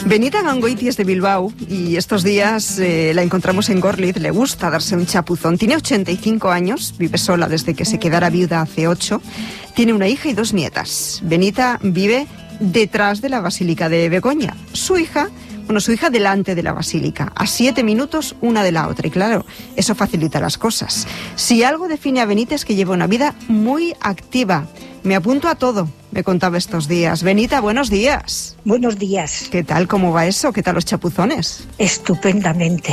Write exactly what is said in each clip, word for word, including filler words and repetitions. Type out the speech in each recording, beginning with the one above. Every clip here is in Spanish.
Benita Gangoiti es de Bilbao y estos días eh, la encontramos en Gorliz. Le gusta darse un chapuzón. Tiene ochenta y cinco años, vive sola desde que se quedara viuda hace ocho. Tiene una hija y dos nietas. Benita vive detrás de la Basílica de Begoña. Su hija, bueno, su hija delante de la Basílica, a siete minutos una de la otra. Y claro, eso facilita las cosas. Si algo define a Benita es que lleva una vida muy activa. Me apunto a todo, me contaba estos días. Benita, buenos días. Buenos días. ¿Qué tal? ¿Cómo va eso? ¿Qué tal los chapuzones? Estupendamente.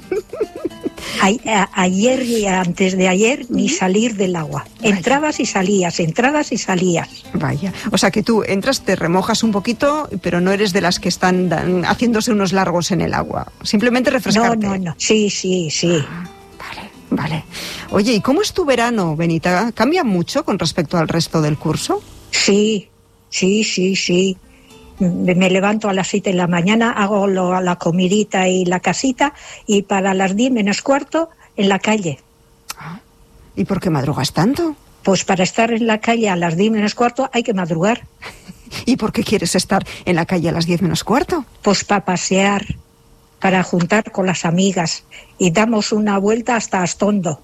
a, a, ayer y antes de ayer ni salir del agua. Vaya. Entrabas y salías, entrabas y salías. Vaya, o sea que tú entras, te remojas un poquito, pero no eres de las que están dan, haciéndose unos largos en el agua. Simplemente refrescarte. No, no, no. Sí, sí, sí. Ah, vale, vale. Oye, ¿y cómo es tu verano, Benita? ¿Cambia mucho con respecto al resto del curso? Sí, sí, sí, sí. Me levanto a las siete de la mañana, hago lo, la comidita y la casita, y para las diez menos cuarto en la calle. Ah, ¿y por qué madrugas tanto? Pues para estar en la calle a las diez menos cuarto hay que madrugar. ¿Y por qué quieres estar en la calle a las diez menos cuarto? Pues para pasear, para juntar con las amigas, y damos una vuelta hasta Astondo.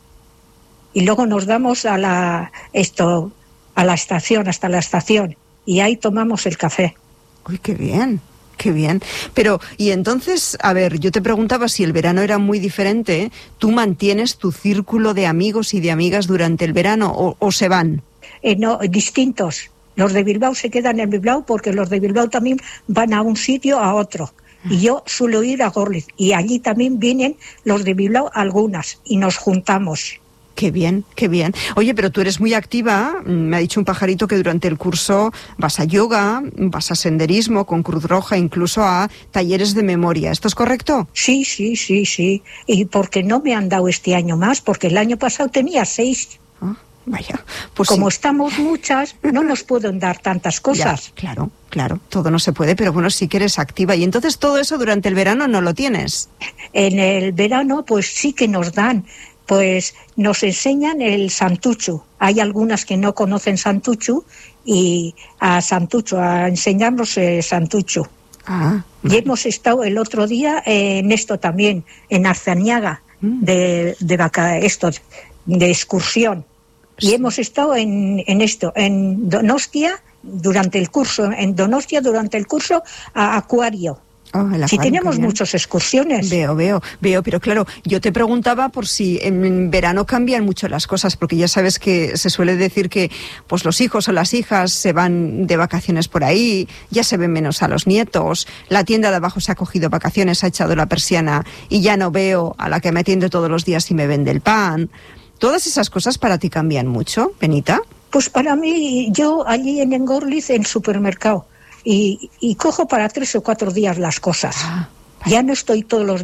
Y luego nos damos a la esto a la estación, hasta la estación, y ahí tomamos el café. Uy, qué bien, qué bien. Pero, y entonces, a ver, yo te preguntaba si el verano era muy diferente. ¿Tú mantienes tu círculo de amigos y de amigas durante el verano o, o se van? Eh, no, distintos. Los de Bilbao se quedan en Bilbao porque los de Bilbao también van a un sitio a otro. Y yo suelo ir a Gorliz, y allí también vienen los de Bilbao algunas, y nos juntamos. Qué bien, qué bien. Oye, pero tú eres muy activa. Me ha dicho un pajarito que durante el curso vas a yoga, vas a senderismo con Cruz Roja, incluso a talleres de memoria. ¿Esto es correcto? Sí, sí, sí, sí. Y porque no me han dado este año más, porque el año pasado tenía seis. Ah, vaya. Pues como sí. Estamos muchas, no nos pueden dar tantas cosas. Ya, claro, claro. Todo no se puede, pero bueno, sí que eres activa. Y entonces todo eso durante el verano no lo tienes. En el verano, pues sí que nos dan. Pues nos enseñan el Santuchu. Hay algunas que no conocen Santuchu, y a Santuchu, a enseñarnos el Santuchu. Ah, y hemos estado el otro día en esto también, en Arzaniaga, mm. de, de vaca, esto, de excursión. Sí. Y hemos estado en, en esto, en Donostia, durante el curso, en Donostia durante el curso, a Acuario. Oh, si tenemos muchas excursiones. Veo, veo, veo, pero claro, yo te preguntaba por si en verano cambian mucho las cosas, porque ya sabes que se suele decir que pues los hijos o las hijas se van de vacaciones por ahí, ya se ven menos a los nietos, la tienda de abajo se ha cogido vacaciones, ha echado la persiana y ya no veo a la que me atiende todos los días y me vende el pan. ¿Todas esas cosas para ti cambian mucho, Benita? Pues para mí, yo allí en Gorliz, en supermercado, Y, y cojo para tres o cuatro días las cosas. Ah, ya no estoy todos los